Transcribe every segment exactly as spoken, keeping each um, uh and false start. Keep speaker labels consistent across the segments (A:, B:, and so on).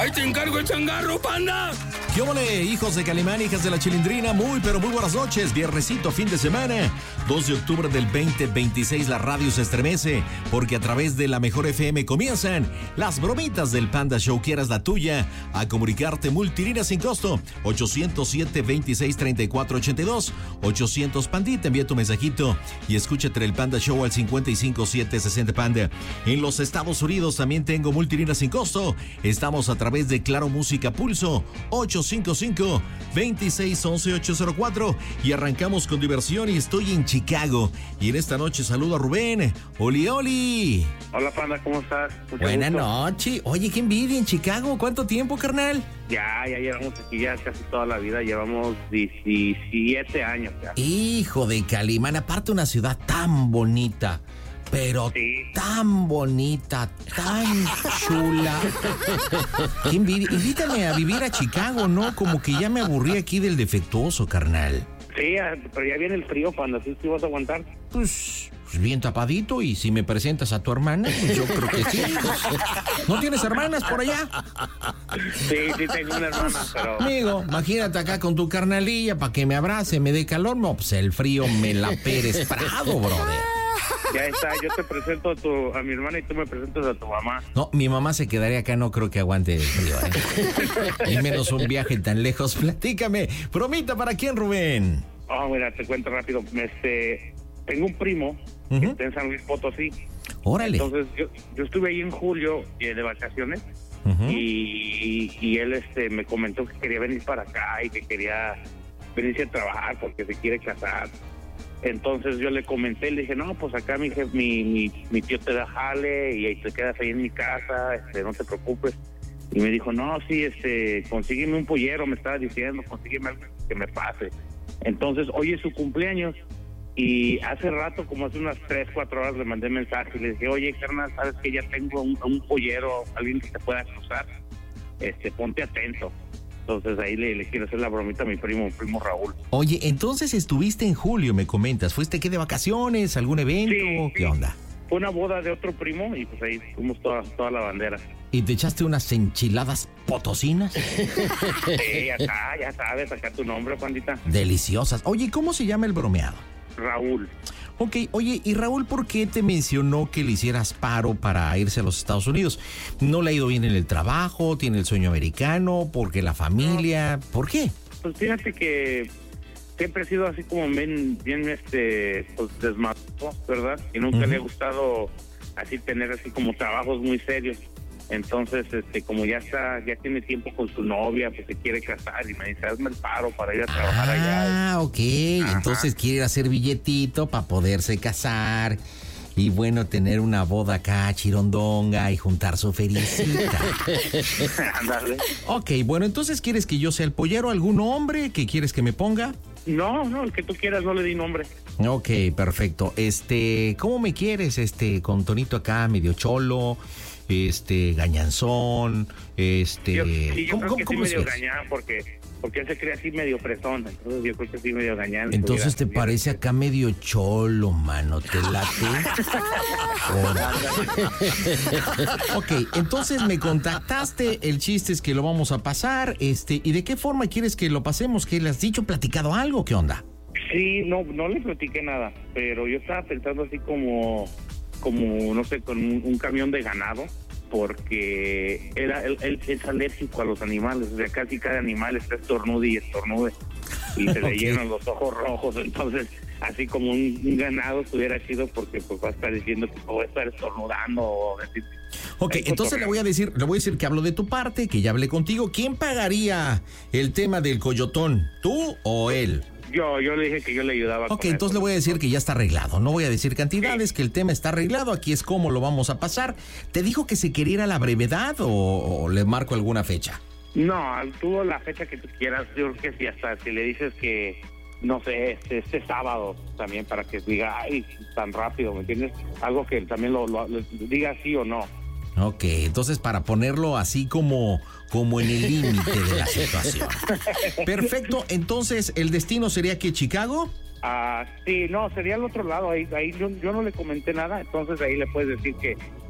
A: Ahí te encargo el changarro, panda.
B: ¿Qué ole, hijos de Calimán, hijas de la Chilindrina? Muy, pero muy buenas noches. Viernesito, fin de semana. dos de octubre del veinte veintiséis, la radio se estremece, porque a través de la Mejor F M comienzan las bromitas del Panda Show. Quieras la tuya, a comunicarte multilínea sin costo. ochocientos siete, veintiséis, treinta y cuatro, ochenta y dos. ochocientos Pandita, envía tu mensajito y escúchate el Panda Show al cincuenta y cinco, siete sesenta Panda. En los Estados Unidos también tengo multilínea sin costo. Estamos a través de Claro Música Pulso, ocho cinco cinco, veintiséis, once, ochocientos cuatro, y arrancamos con diversión y estoy en Chicago. Y en esta noche saludo a Rubén. Oli, oli.
C: Hola, Panda, ¿cómo estás?
B: Mucho Buenas noches. Oye, qué envidia en Chicago. ¿Cuánto tiempo, carnal?
C: Ya, ya llevamos aquí ya casi toda la vida. Llevamos diecisiete años ya.
B: Hijo de Calimán, aparte una ciudad tan bonita. Pero sí, tan bonita, tan chula. Qué envidia. Invítame a vivir a Chicago, ¿no? Como que ya me aburrí aquí del defectuoso, carnal.
C: Sí, pero ya viene el frío, Panda. ¿Sí te vas a aguantar?
B: Pues, pues bien tapadito, y si me presentas a tu hermana, pues yo creo que sí. ¿No tienes hermanas por allá?
C: Sí, sí tengo una hermana, pero...
B: Amigo, imagínate acá con tu carnalilla para que me abrace, me dé calor. No, pues el frío me la Pérez Prado, brother.
C: Ya está, yo te presento a, tu, a mi hermana y tú me presentas a tu mamá.
B: No, mi mamá se quedaría acá, no creo que aguante el frío, ¿eh? Y menos un viaje tan lejos. Platícame, bromita, ¿para quién, Rubén?
C: Oh, mira, te cuento rápido. Este, tengo un primo uh-huh. que está en San Luis Potosí.
B: Órale.
C: Entonces, yo, yo estuve ahí en julio eh, de vacaciones uh-huh. y, y él este, me comentó que quería venir para acá y que quería venirse a trabajar porque se quiere casar. Entonces yo le comenté, le dije, no, pues acá mi, mi, mi, mi tío te da jale y ahí te quedas ahí en mi casa, este, no te preocupes. Y me dijo, no, sí, este, consígueme un pollero, me estaba diciendo, consígueme algo que me pase. Entonces, hoy es su cumpleaños y hace rato, como hace unas tres, cuatro horas, le mandé mensaje y le dije, oye, carnal, sabes que ya tengo un, un pollero, alguien que te pueda cruzar, este, ponte atento. Entonces ahí le, le quiero hacer la bromita a mi primo, mi primo Raúl.
B: Oye, entonces estuviste en julio, me comentas. ¿Fuiste qué, de vacaciones, algún evento?
C: Sí,
B: ¿Qué
C: sí.
B: onda?
C: Fue una boda de otro primo y pues ahí fuimos toda, toda la bandera.
B: ¿Y te echaste unas enchiladas potosinas?
C: Sí, ya está, ya sabes, acá tu nombre, Pandita.
B: Deliciosas. Oye, ¿cómo se llama el bromeado?
C: Raúl.
B: Ok, oye, y Raúl, ¿por qué te mencionó que le hicieras paro para irse a los Estados Unidos? ¿No le ha ido bien en el trabajo? ¿Tiene el sueño americano? ¿Porque la familia? ¿Por qué?
C: Pues fíjate que siempre he sido así como bien, bien este, pues desmadroso, ¿verdad? Y nunca uh-huh. le ha gustado así tener así como trabajos muy serios. Entonces, este, como ya está, ya tiene tiempo con su novia, pues se quiere casar y me dice, hazme el paro para ir a trabajar
B: ah,
C: allá.
B: Ah, ok.
C: Ajá.
B: Entonces quiere ir a hacer billetito para poderse casar y, bueno, tener una boda acá chirondonga y juntar su felicita.
C: Ándale.
B: Ok, bueno, entonces, ¿quieres que yo sea el pollero? ¿Algún hombre que quieres que me ponga?
C: No, no, el que tú quieras, no le di nombre.
B: Ok, perfecto. Este, ¿cómo me quieres? Este, con tonito acá, medio cholo, este, gañanzón, este...
C: Yo, sí, yo
B: ¿cómo,
C: creo
B: cómo,
C: que
B: cómo
C: sí medio
B: es?
C: gañán, porque, porque él se cree así medio fresón, entonces yo creo que sí medio gañán.
B: Entonces te parece acá medio cholo, mano, ¿te late? Ok, entonces me contactaste, el chiste es que lo vamos a pasar, este, ¿y de qué forma quieres que lo pasemos? ¿Qué le has dicho, platicado algo? ¿Qué onda?
C: Sí, no, no le platiqué nada, pero yo estaba pensando así como, como no sé, con un, un camión de ganado, porque era, él, él es alérgico a los animales, o sea, casi cada animal está estornude y estornude, y se le okay. llenan los ojos rojos, entonces, así como un, un ganado estuviera chido, porque pues va a estar diciendo que voy a estar estornudando o decir...
B: Ok, entonces le voy a decir, le voy a decir que hablo de tu parte, que ya hablé contigo. ¿Quién pagaría el tema del coyotón? ¿Tú o él?
C: Yo, yo le dije que yo le ayudaba.
B: Ok, entonces le voy a decir que ya está arreglado. No voy a decir cantidades, sí. que el tema está arreglado. Aquí es cómo lo vamos a pasar. ¿Te dijo que se quería ir a la brevedad o, o le marco alguna fecha?
C: No, tú la fecha que tú quieras. Yo creo que sí, hasta si le dices que, no sé, este, este sábado también, para que diga, ay, tan rápido, ¿me entiendes? Algo que también lo, lo, lo diga sí o no.
B: Ok, entonces para ponerlo así como, como en el límite de la situación. Perfecto, entonces, ¿el destino sería que Chicago?
C: Ah, sí, no, sería al otro lado, ahí, ahí yo, yo no le comenté nada, entonces ahí le puedes decir que,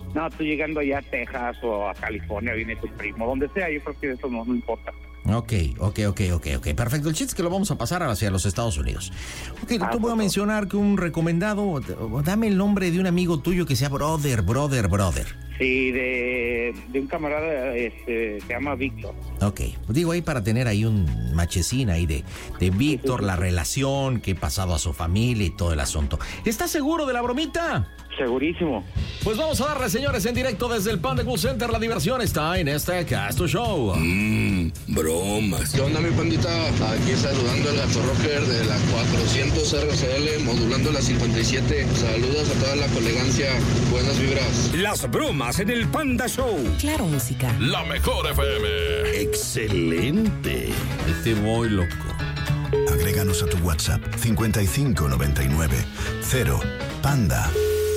C: No, tú llegando allá a Texas o a California, viene tu primo, donde sea, yo creo que eso no, no importa.
B: Ok, ok, ok, ok, ok. Perfecto. El chiste es que lo vamos a pasar hacia los Estados Unidos. Ok, ah, te voy a mencionar que un recomendado, dame el nombre de un amigo tuyo que sea brother, brother, brother.
C: Sí, de, de un camarada, este, se llama Víctor.
B: Ok, digo ahí para tener ahí un machecín ahí de, de Víctor, sí, sí, sí. La relación, qué ha pasado a su familia y todo el asunto. ¿Estás seguro de la bromita?
C: Segurísimo.
B: Pues vamos a darle, señores, en directo desde el Panda Cool Center. La diversión está en este Casto Show.
A: Mmm, bromas.
D: ¿Qué onda, mi pandita? Aquí saludando al Gato Rocker de la cuatrocientos R C L, modulando la cincuenta y siete. Saludos a toda la colegancia. Buenas vibras.
A: Las bromas en el Panda Show.
E: Claro, música.
A: La mejor F M. Excelente.
B: Este voy, loco.
F: Agréganos a tu WhatsApp cincuenta y cinco noventa y nueve cero Panda.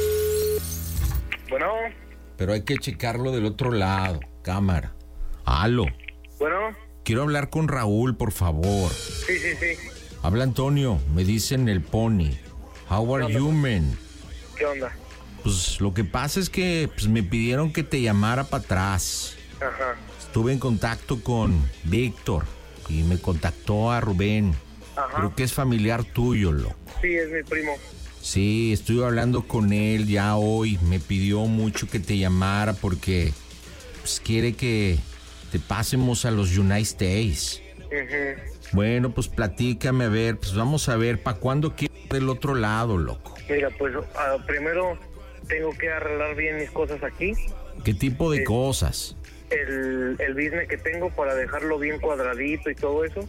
C: Bueno.
B: Pero hay que checarlo del otro lado, cámara. Aló.
C: Bueno.
B: Quiero hablar con Raúl, por favor.
C: Sí, sí, sí.
B: Habla Antonio, me dicen el Pony. How are you, man?
C: ¿Qué onda?
B: Pues lo que pasa es que pues, me pidieron que te llamara para atrás.
C: Ajá.
B: Estuve en contacto con Víctor y me contactó a Rubén.
C: Ajá.
B: Creo que es familiar tuyo, loco.
C: Sí, es mi primo.
B: Sí, estuve hablando con él ya hoy. Me pidió mucho que te llamara porque pues, quiere que te pasemos a los United States.
C: Uh-huh.
B: Bueno, pues platícame, a ver, pues vamos a ver, ¿para cuándo quieres del otro lado, loco?
C: Mira, pues uh, primero tengo que arreglar bien mis cosas aquí.
B: ¿Qué tipo de eh, cosas?
C: El, el business que tengo para dejarlo bien cuadradito y todo eso,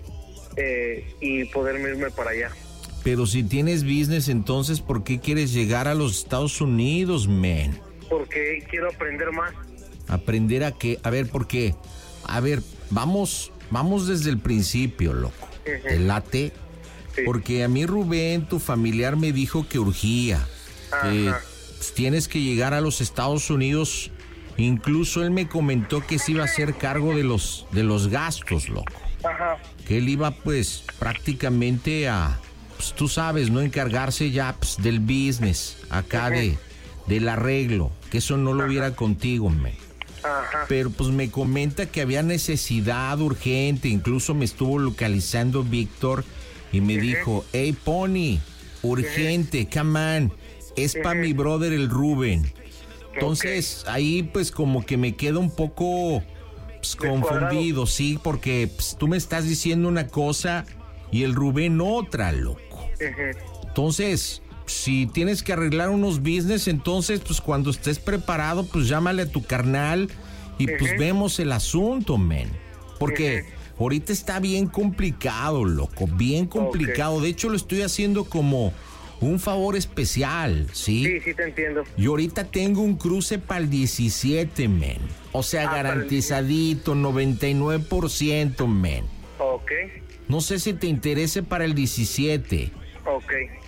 C: eh, y poderme irme para allá.
B: Pero si tienes business, entonces, ¿por qué quieres llegar a los Estados Unidos, man?
C: Porque quiero aprender más.
B: ¿Aprender a qué? A ver, ¿por qué? A ver, vamos, vamos desde el principio, loco. Uh-huh. ¿Te late? Sí. Porque a mí Rubén, tu familiar, me dijo que urgía. Que pues, tienes que llegar a los Estados Unidos. Incluso él me comentó que se iba a hacer cargo de los, de los gastos, loco.
C: Ajá.
B: Que él iba, pues, prácticamente a... Pues tú sabes, ¿no? Encargarse ya pues, del business, acá uh-huh. de del arreglo, que eso no lo viera contigo, man.
C: Ajá.
B: Pero pues me comenta que había necesidad urgente, incluso me estuvo localizando Víctor y me uh-huh. dijo, hey, Pony, urgente, uh-huh. come on, es uh-huh. para mi brother el Rubén. Entonces, okay. ahí pues como que me quedo un poco pues, confundido, sí, porque pues, tú me estás diciendo una cosa y el Rubén otra, loco. Uh-huh. Entonces, si tienes que arreglar unos business, entonces, pues cuando estés preparado, pues llámale a tu carnal y uh-huh. pues vemos el asunto, men. Porque uh-huh. ahorita está bien complicado, loco, bien complicado. Okay. De hecho, lo estoy haciendo como un favor especial, ¿sí?
C: Sí, sí te entiendo.
B: Y ahorita tengo un cruce para el diecisiete, men. O sea, ah, garantizadito, noventa y nueve por ciento, men.
C: Ok.
B: No sé si te interese para el diecisiete.
C: Ok,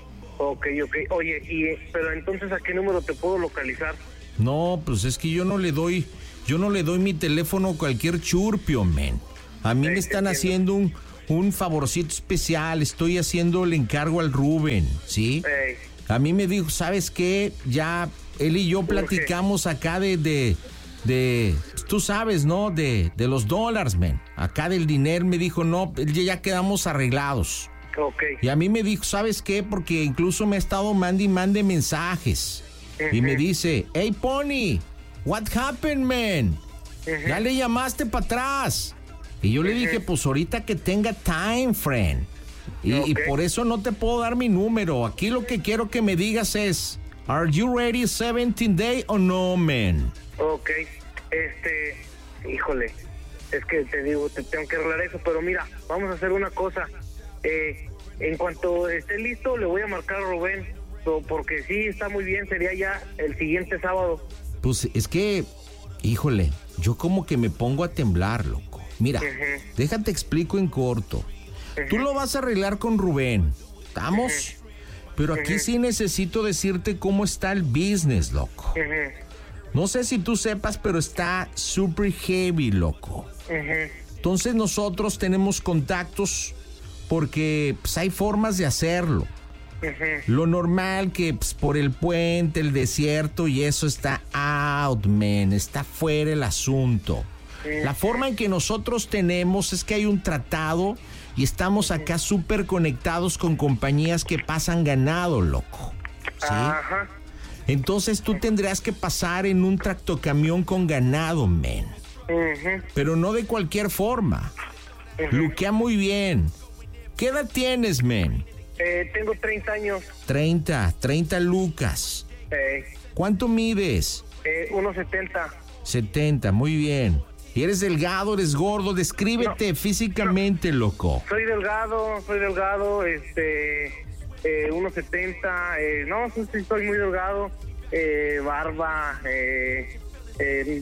C: ok, ok. Oye, y pero entonces, ¿a qué número te puedo localizar?
B: No, pues es que yo no le doy, yo no le doy mi teléfono a cualquier churpio, men. A mí sí, me están haciendo un, un favorcito especial. Estoy haciendo el encargo al Rubén, ¿sí? Hey. A mí me dijo, ¿sabes qué? Ya él y yo platicamos acá de... de De, tú sabes, ¿no? De, de los dólares, men. Acá del dinero me dijo, no, ya quedamos arreglados.
C: Ok.
B: Y a mí me dijo, ¿sabes qué? Porque incluso me ha estado mande y mande mensajes. Uh-huh. Y me dice, hey, Pony, what happened, man? Uh-huh. Ya le llamaste para atrás. Y yo uh-huh. le dije, pues ahorita que tenga time, friend. Y, okay. y por eso no te puedo dar mi número. Aquí lo que quiero que me digas es, ¿are you ready seventeen day o no, man?
C: Ok, este, híjole, es que te digo, te tengo que arreglar eso, pero mira, vamos a hacer una cosa, eh, en cuanto esté listo le voy a marcar a Rubén, porque sí, está muy bien, sería ya el siguiente sábado.
B: Pues es que, híjole, yo como que me pongo a temblar, loco. Mira, uh-huh. déjate explico en corto, uh-huh. tú lo vas a arreglar con Rubén, ¿estamos? Uh-huh. Pero aquí uh-huh. sí necesito decirte cómo está el business, loco. Uh-huh. No sé si tú sepas, pero está super heavy, loco. Uh-huh. Entonces nosotros tenemos contactos porque pues, hay formas de hacerlo.
C: Uh-huh.
B: Lo normal que pues, por el puente, el desierto y eso está out, man, está fuera el asunto. Uh-huh. La forma en que nosotros tenemos es que hay un tratado y estamos acá súper conectados con compañías que pasan ganado, loco. ¿Sí?
C: Ajá.
B: Entonces tú tendrías que pasar en un tractocamión con ganado, man.
C: Uh-huh.
B: Pero no de cualquier forma.
C: Uh-huh.
B: Luquea muy bien. ¿Qué edad tienes, man?
C: Eh, tengo treinta años.
B: treinta, treinta lucas.
C: Eh,
B: ¿Cuánto mides?
C: eh, uno setenta.
B: setenta, muy bien. ¿Y eres delgado, eres gordo? Descríbete
C: No,
B: físicamente,
C: no.
B: loco.
C: Soy delgado, soy delgado, este, eh, uno setenta, eh, no, sí, sí, soy muy delgado, eh, barba, eh, eh,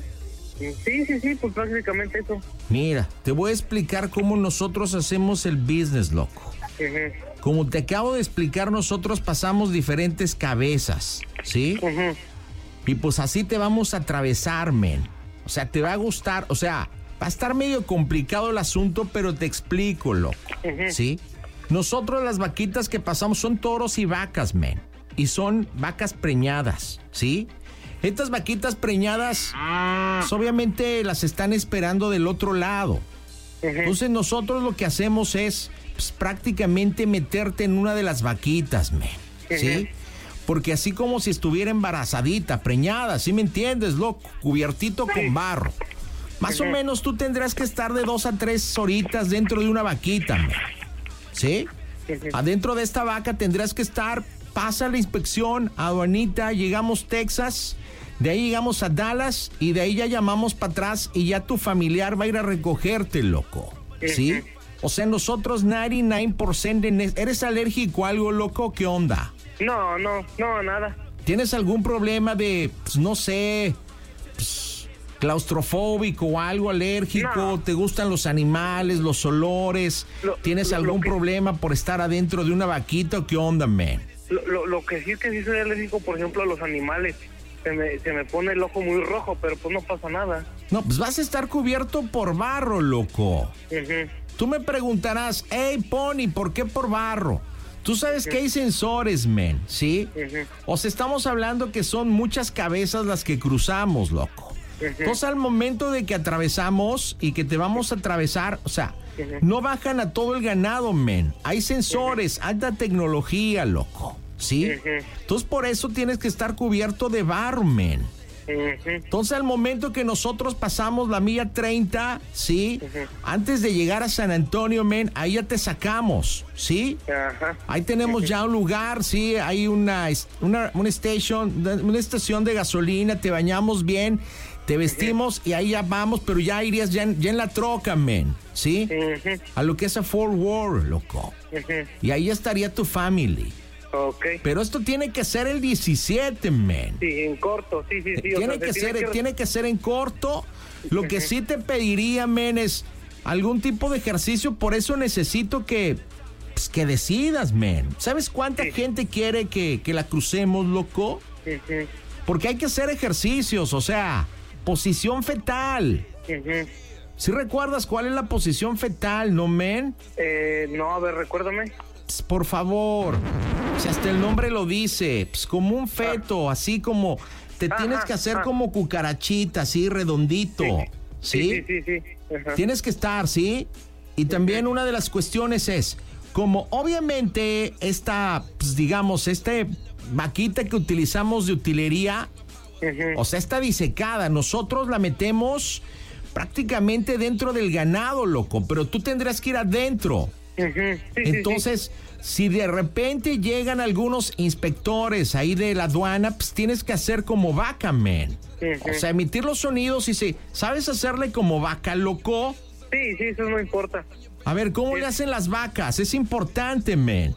C: sí, sí, sí, pues prácticamente eso.
B: Mira, te voy a explicar cómo nosotros hacemos el business, loco.
C: Uh-huh.
B: Como te acabo de explicar, nosotros pasamos diferentes cabezas, ¿sí?
C: Uh-huh.
B: Y pues así te vamos a atravesar, men. O sea, te va a gustar, o sea, va a estar medio complicado el asunto, pero te explico, loco,
C: Uh-huh.
B: ¿sí? Nosotros las vaquitas que pasamos son toros y vacas, men. Y son vacas preñadas, ¿sí? Estas vaquitas preñadas, pues, obviamente las están esperando del otro lado.
C: Uh-huh.
B: Entonces nosotros lo que hacemos es pues, prácticamente meterte en una de las vaquitas, men, ¿sí?
C: Uh-huh.
B: Porque así como si estuviera embarazadita, preñada, ¿sí me entiendes, loco? Cubiertito con barro. Más o menos tú tendrás que estar de dos a tres horitas dentro de una vaquita, men, ¿sí? Adentro de esta vaca tendrás que estar, pasa la inspección, aduanita, llegamos Texas, de ahí llegamos a Dallas y de ahí ya llamamos para atrás y ya tu familiar va a ir a recogerte, loco, ¿sí? O sea, nosotros noventa y nueve por ciento de... ¿Eres alérgico a algo, loco? ¿Qué onda?
C: No, no, no, nada.
B: ¿Tienes algún problema de, pues, no sé, pues, claustrofóbico o algo alérgico?
C: No.
B: ¿Te gustan los animales, los olores?
C: Lo-
B: ¿Tienes
C: lo-
B: algún
C: lo que-
B: problema por estar adentro de una vaquita o qué onda, man?
C: Lo, lo, lo que sí es que sí soy alérgico, por ejemplo, a los animales. Se me, se me pone el ojo muy rojo, pero pues no pasa nada.
B: No, pues vas a estar cubierto por barro, loco.
C: Uh-huh.
B: Tú me preguntarás, hey, Pony, ¿por qué por barro? Tú sabes que hay sensores, men, ¿sí?
C: Uh-huh.
B: O sea, estamos hablando que son muchas cabezas las que cruzamos, loco.
C: Uh-huh.
B: Entonces, al momento de que atravesamos y que te vamos a atravesar, o sea,
C: Uh-huh.
B: no bajan a todo el ganado, men. Hay sensores, alta tecnología, loco, ¿sí?
C: Uh-huh.
B: Entonces, por eso tienes que estar cubierto de barro, men.
C: Uh-huh.
B: Entonces, al momento que nosotros pasamos la milla treinta, ¿sí?
C: Ujú.
B: Antes de llegar a San Antonio, men, ahí ya te sacamos, ¿sí?
C: Ajá.
B: Ahí tenemos ya un lugar, sí, hay una, una, una, station, una estación de gasolina, te bañamos bien, te vestimos y ahí ya vamos, pero ya irías ya en, ya en la troca, men, ¿sí?
C: Uh-huh.
B: A lo que es a Fort Worth, loco.
C: Uh-huh.
B: Y ahí ya estaría tu family.
C: Ok.
B: Pero esto tiene que ser el diecisiete, men.
C: Sí, en corto, sí, sí, sí. o
B: Tiene
C: sea,
B: que
C: se
B: ser,
C: tiene que-
B: tiene que ser en corto. Lo que sí te pediría, men, es algún tipo de ejercicio. Por eso necesito que, pues, que decidas, men. ¿Sabes cuánta
C: Sí.
B: gente quiere que, que la crucemos, loco?
C: Ujú,
B: Porque hay que hacer ejercicios, o sea, posición fetal.
C: ujú.
B: ¿Sí recuerdas cuál es la posición fetal, no, men?
C: Eh, no, a ver, recuérdame.
B: Pss, por favor. Si hasta el nombre lo dice, pues, como un feto, así como te
C: Ajá,
B: tienes que hacer
C: ajá.
B: como cucarachita, así redondito. ¿Sí?
C: Sí, sí, sí, sí. Ajá.
B: Tienes que estar, ¿sí? Y también una de las cuestiones es, como obviamente esta, pues, digamos, este vaquita que utilizamos de utilería,
C: Ujú.
B: o sea, está disecada, nosotros la metemos prácticamente dentro del ganado, loco, pero tú tendrás que ir adentro.
C: Ujú, sí, sí,
B: Entonces, si de repente llegan algunos inspectores ahí de la aduana, pues tienes que hacer como vaca, man.
C: Ujú.
B: O sea, emitir los sonidos y si sabes hacerle como vaca, loco.
C: sí, sí, eso no importa.
B: A ver, ¿cómo le hacen las vacas? Es importante, man.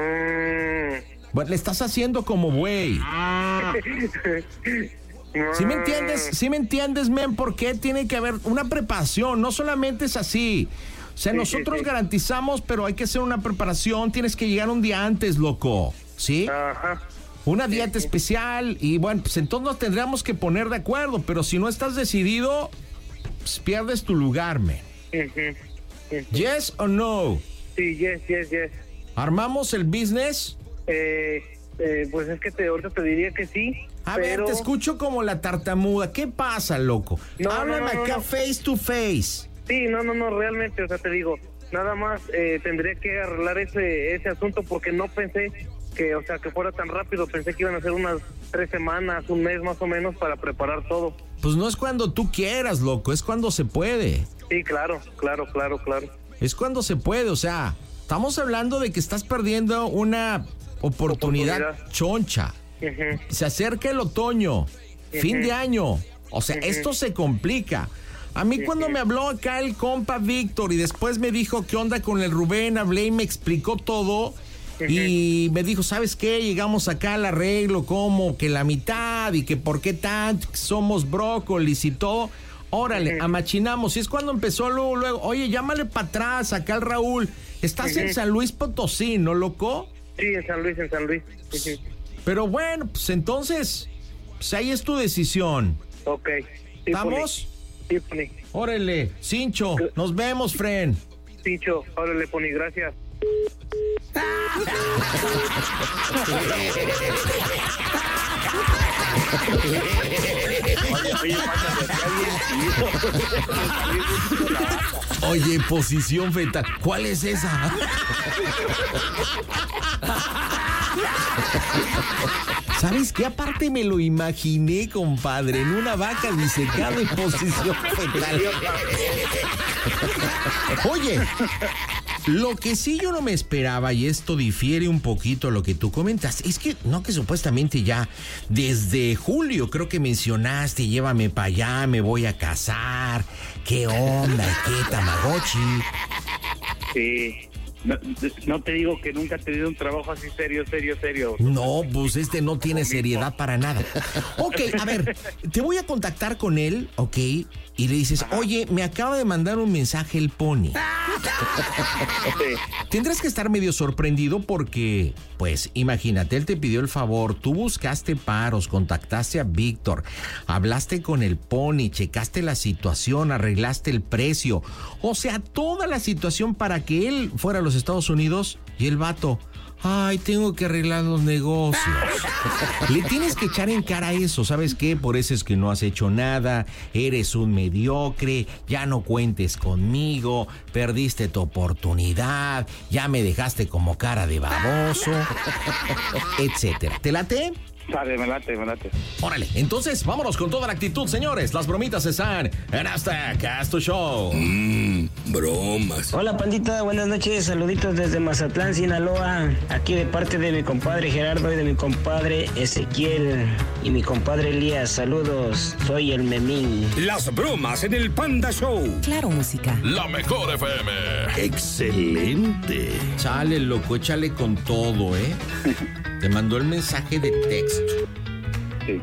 C: Mm.
B: Bueno, le estás haciendo como güey. ¿Sí me entiendes? ¿Sí me entiendes, men? ¿Por qué tiene que haber una preparación? No solamente es así. O sea,
C: Sí,
B: nosotros
C: sí, sí.
B: garantizamos, pero hay que hacer una preparación. Tienes que llegar un día antes, loco. ¿Sí?
C: Ajá.
B: Una dieta especial. Y bueno, pues entonces nos tendríamos que poner de acuerdo. Pero si no estás decidido, pues pierdes tu lugar, men.
C: Ujú, ujú.
B: ¿Yes o no?
C: Sí, yes, yes, yes.
B: ¿Armamos el business?
C: Eh, eh, pues es que te, ahorita te diría que sí.
E: A
C: pero...
E: ver, te escucho como la tartamuda. ¿Qué pasa, loco?
C: No,
E: Háblame
C: no, no,
E: acá
C: no.
E: face to face.
C: Sí, no, no, no, realmente, o sea, te digo, nada más eh, tendría que arreglar ese ese asunto porque no pensé que, o sea, que fuera tan rápido. Pensé que iban a ser unas tres semanas, un mes más o menos para preparar todo.
E: Pues no es cuando tú quieras, loco, es cuando se puede.
C: Sí, claro, claro, claro, claro.
E: Es cuando se puede, o sea, estamos hablando de que estás perdiendo una oportunidad,
C: Oportunidad.
E: choncha.
C: Uh-huh.
E: Se acerca el otoño, fin de año. O sea,
C: Ujú.
E: esto se complica. A mí cuando me habló acá el compa Víctor y después me dijo qué onda con el Rubén, hablé y me explicó todo. Y me dijo, ¿sabes qué? Llegamos acá al arreglo como que la mitad y que por qué tanto, que somos brócolis y todo. Órale,
C: Ujú.
E: amachinamos. Y es cuando empezó luego, luego, oye, llámale para atrás acá al Raúl. Estás en
C: Ujú.
E: San Luis Potosí, ¿no, loco?
C: Sí, en San Luis, en San Luis. Ujú.
E: Pero bueno, pues entonces, pues ahí es tu decisión.
C: Ok. Sí,
E: ¿Vamos?
C: Pony. Sí, Pony.
E: Órale, Cincho, nos vemos, friend.
C: Pincho, órale, Pony, gracias.
E: Oye, posición fetal, ¿cuál es esa? ¿Sabes qué? Aparte me lo imaginé, compadre, en una vaca disecada en posición fetal. Oye, lo que sí yo no me esperaba, y esto difiere un poquito a lo que tú comentas, es que, no que supuestamente ya desde julio creo que mencionaste, llévame para allá, me voy a casar, qué onda, qué tamagotchi.
C: Sí.
G: No, no te digo que nunca he tenido un trabajo así serio, serio, serio.
E: No, pues este no tiene seriedad para nada. Ok, a ver, te voy a contactar con él, ok, y le dices, oye, me acaba de mandar un mensaje el Pony. Tendrás que estar medio sorprendido porque, pues, imagínate, él te pidió el favor, tú buscaste paros, contactaste a Víctor, hablaste con el Pony, checaste la situación, arreglaste el precio, o sea, toda la situación para que él fuera a los Estados Unidos y el vato, ay, tengo que arreglar los negocios. Le tienes que echar en cara eso, ¿sabes qué? Por eso es que no has hecho nada, eres un mediocre, ya no cuentes conmigo, perdiste tu oportunidad, ya me dejaste como cara de baboso, etcétera. ¿Te late?
G: Sale, me late, me late.
E: Órale, entonces vámonos con toda la actitud, señores. Las bromitas están en Hasta Casto Show.
A: Mmm, bromas.
H: Hola pandita, buenas noches, saluditos desde Mazatlán, Sinaloa, aquí de parte de mi compadre Gerardo y de mi compadre Ezequiel y mi compadre Elías, saludos, soy el Memín.
A: Las bromas en el Panda Show.
I: Claro, música.
A: La mejor F M. Excelente.
E: Chale, loco, échale con todo, ¿eh? Te mandó el mensaje de texto.
G: Sí.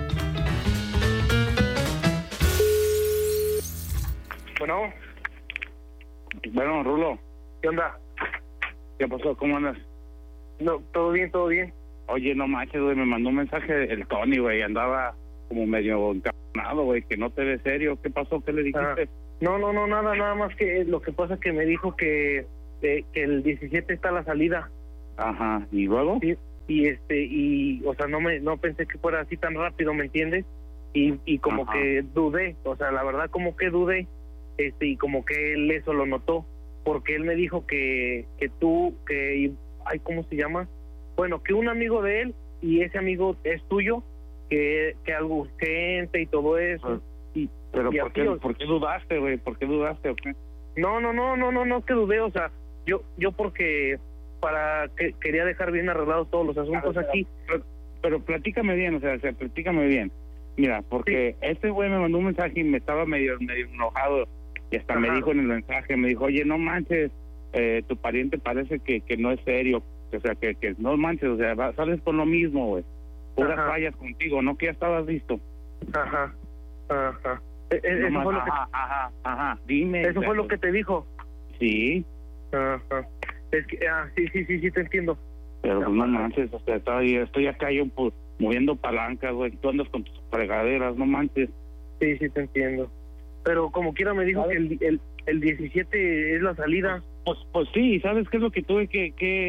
C: Bueno,
G: Bueno, Rulo,
C: ¿qué onda?
G: ¿qué pasó? ¿Cómo andas?
C: No, todo bien, todo bien.
G: Oye, no manches, güey, me mandó un mensaje el Tony, güey, andaba como medio encabronado, güey, que no te ve serio. ¿Qué pasó? ¿Qué le dijiste?
C: Ah, no, no, no, nada, nada más que lo que pasa es que me dijo que, que, que el diecisiete está la salida.
G: Ajá, ¿y luego?
C: Sí, y este, y, o sea, no me, no pensé que fuera así tan rápido, ¿me entiendes? Y, y como
G: Ajá.
C: que dudé, o sea, la verdad como que dudé, este, y como que él eso lo notó, porque él me dijo que, que tú, que, ay, ¿cómo se llama? Bueno, que un amigo de él, y ese amigo es tuyo, que, que algo urgente y todo eso. Y,
G: Pero
C: y
G: ¿por
C: así,
G: qué,
C: o-
G: ¿por qué dudaste, güey? ¿Por qué dudaste o qué?
C: No, no, no, no, no, no que dudé, o sea, yo, yo porque para que quería dejar bien arreglados todos los asuntos aquí.
G: Pero, pero platícame bien, o sea, o sea, platícame bien. Mira, porque este güey me mandó un mensaje y me estaba medio, medio enojado y hasta
C: Ajá.
G: me dijo en el mensaje, me dijo, oye, no manches, eh, tu pariente parece que, que no es serio, o sea, que, que no manches, o sea, va- sales con lo mismo, güey. Puras
C: Ajá.
G: fallas contigo, ¿no? Que ya estabas listo.
C: Ajá, ajá. E- e- eso
G: Nomás,
C: fue lo que,
G: ajá, ajá, ajá, dime.
C: eso
G: o sea,
C: fue lo que te dijo.
G: Sí,
C: Ajá. Es que, ah, sí, sí, sí, sí, te entiendo.
G: pero pues no manches, o sea, estoy, estoy acá yo pues, moviendo palancas, güey, tú andas con tus fregaderas, no manches.
C: Sí, sí, te entiendo. Pero como quiera me dijo que el, el, el diecisiete es la salida.
G: Pues, pues sí, ¿sabes qué es lo que tuve que, que,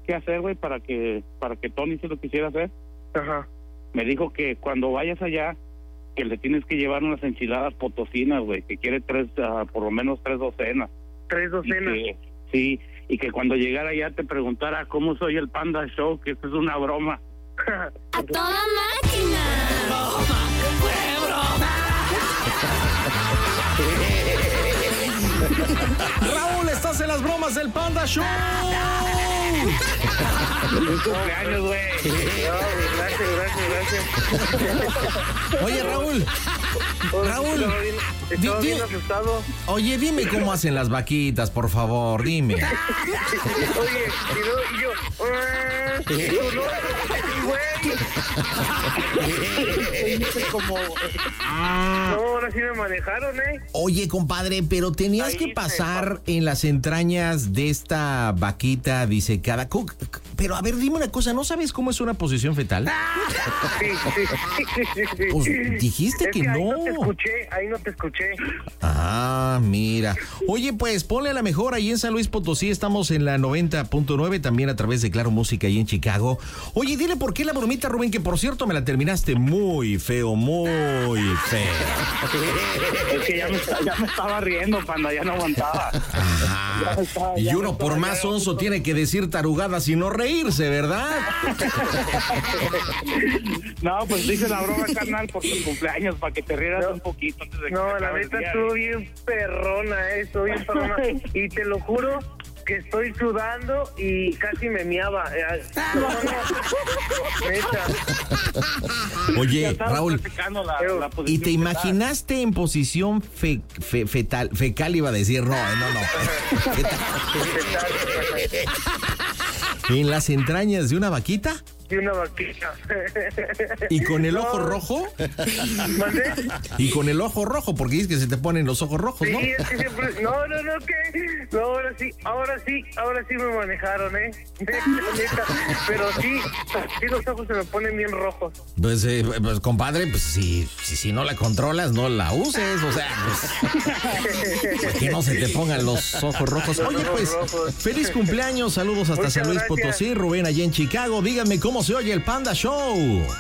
G: qué hacer, güey, para que para que Tony se lo quisiera hacer.
I: Ajá.
G: Me dijo que cuando vayas allá, que le tienes que llevar unas enchiladas potosinas, güey, que quiere tres, uh, por lo menos tres docenas.
I: Tres docenas.
G: Y que, sí, y que cuando llegara allá te preguntara cómo soy el Panda Show, que esto es una broma.
J: ¡A toda máquina! ¡Broma! ¡Fue broma!
E: Raúl, estás en las bromas del Panda Show.
G: ¡Feliz cumpleaños, güey!
I: Gracias, gracias, gracias.
E: Oye, Raúl. Raúl.
I: Estaba bien, estaba
E: di-
I: bien
E: di-
I: asustado.
E: Oye, dime cómo hacen las vaquitas, por favor, dime.
I: Oye, y, no, y yo... ah, y yo, no, güey. Como... No, ahora sí me manejaron, ¿eh?
E: Oye, compadre, pero tenías
I: Ahí
E: que
I: se
E: pasar en las entrañas de esta vaquita disecada. Co- Pero a ver, dime una cosa, ¿no sabes cómo es una posición fetal?
I: Sí, sí, sí, sí, sí.
E: Pues dijiste
I: Es
E: que
I: Ahí
E: no.
I: no te escuché, ahí no te escuché.
E: Ah, mira. Oye, pues ponle a la mejor ahí en San Luis Potosí. Estamos en la noventa punto nueve, también a través de Claro Música ahí en Chicago. Oye, dile por qué la bromita, Rubén, que por cierto me la terminaste muy feo, muy feo.
G: Es que ya me, ya me estaba riendo, Panda, ya no aguantaba.
E: Ajá.
G: Ya estaba-
E: Y
G: ya
E: uno
G: me
E: por
G: estaba-
E: más
G: ya-
E: onzo tiene que decir tarugadas y no reírse, ¿verdad?
G: No, pues dice la broma, carnal, por tu cumpleaños, para que te rieras un poquito antes de que
I: No,
G: se
I: la
G: acabe el
I: neta
G: día.
I: estuvo bien perrona, eh, estuvo bien perrona. Y te lo juro que estoy sudando y casi me miaba. Eh, No, no, neta.
E: Oye,
G: Ya estaba
E: Raúl,
G: practicando la-
I: Pero-
G: la
E: ¿y
G: posición
E: te
G: fetal.
E: imaginaste en posición fe- fe- fetal? Fecal iba a decir, no, no, no. Fetal. ¿En las entrañas de una vaquita?
I: Y una vaquita.
E: ¿Y con el ojo
I: No.
E: rojo?
I: ¿Mandé?
E: Y con el ojo rojo, porque dices que se te ponen los ojos rojos,
I: Sí,
E: ¿no?
I: es que siempre... No, no, no, ¿qué? No, ahora sí, ahora sí, ahora sí me manejaron, ¿eh? Neta, neta. Pero sí, sí los ojos se me ponen bien rojos.
E: Pues, eh, pues compadre, pues si, si, si no la controlas, no la uses, o sea, pues, que no se te pongan los ojos rojos.
I: Los
E: Oye,
I: ojos
E: pues,
I: rojos.
E: feliz cumpleaños, saludos hasta
I: Muchas
E: San Luis
I: gracias.
E: Potosí, Rubén, allá en Chicago. Díganme cómo se oye el Panda Show.